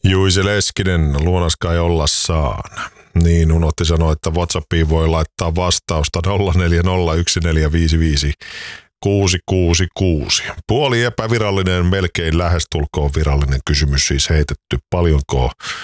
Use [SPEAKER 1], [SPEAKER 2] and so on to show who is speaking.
[SPEAKER 1] Juise Leskinen, luonas kai olla saan. Niin, unohti sanoa, että WhatsAppiin voi laittaa vastausta 0401455666. Puoli epävirallinen, melkein lähestulkoon virallinen kysymys siis heitetty. Paljonko